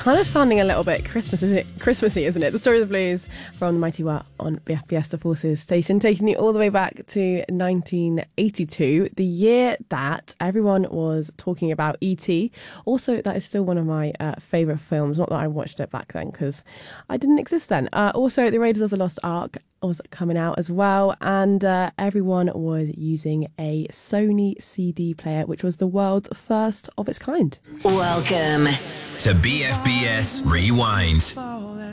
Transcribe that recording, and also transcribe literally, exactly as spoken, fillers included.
kind of sounding a little bit Christmas, is it? Christmassy, isn't it? The Story of the Blues from the Mighty Wah on B F B S The Forces station, taking you all the way back to nineteen eighty-two, the year that everyone was talking about E T. Also, that is still one of my uh, favourite films. Not that I watched it back then, because I didn't exist then. Uh, also, The Raiders of the Lost Ark was coming out as well, and uh, everyone was using a Sony C D player, which was the world's first of its kind. Welcome to B F B S Rewind.